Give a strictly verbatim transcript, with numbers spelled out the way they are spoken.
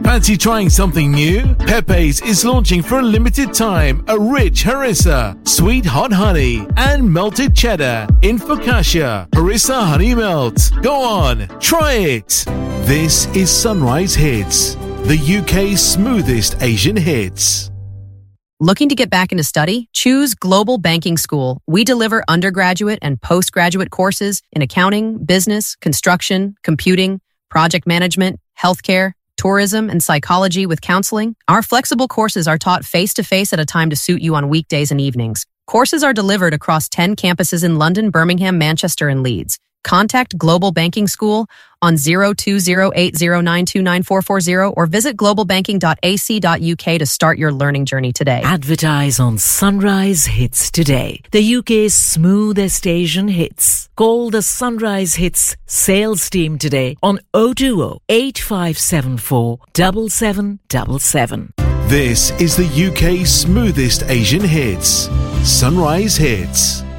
Fancy trying something new? Pepe's is launching for a limited time a rich harissa, sweet hot honey, and melted cheddar in focaccia. Harissa honey melt. Go on, try it. This is Sunrise Hits, the U K's smoothest Asian hits. Looking to get back into study? Choose Global Banking School. We deliver undergraduate and postgraduate courses in accounting, business, construction, computing, project management, healthcare, tourism, and psychology with counseling. Our flexible courses are taught face-to-face at a time to suit you on weekdays and evenings. Courses are delivered across ten campuses in London, Birmingham, Manchester, and Leeds. Contact Global Banking School on zero two zero eight zero nine two nine four four zero or visit global banking dot a c dot u k to start your learning journey today. Advertise on Sunrise Hits today, the U K's smoothest Asian hits. Call the Sunrise Hits sales team today on zero two zero eight five seven four seven seven seven seven. This is the U K's smoothest Asian hits. Sunrise Hits.